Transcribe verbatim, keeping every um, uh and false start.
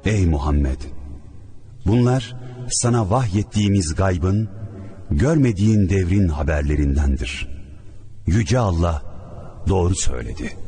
Ey Muhammed! Bunlar sana vahyettiğimiz gaybın, görmediğin devrin haberlerindendir. Yüce Allah doğru söyledi.